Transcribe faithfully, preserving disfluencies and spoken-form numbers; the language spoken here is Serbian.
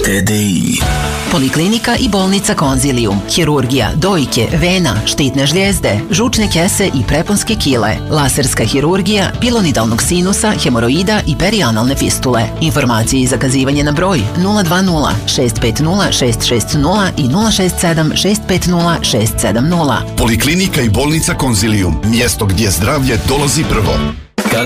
T D I. Poliklinika i bolnica Konzilium, hirurgija, dojke, vena, štitne žlijezde, žučne kese i preponske kile, laserska hirurgija, pilonidalnog sinusa, hemoroida i perianalne fistule. Informacije i zakazivanje na broj nula dva nula šest pet nula šest šest nula i nula šest sedam šest pet nula šest sedam nula. Poliklinika i bolnica Konzilium, mjesto gdje zdravlje dolazi prvo.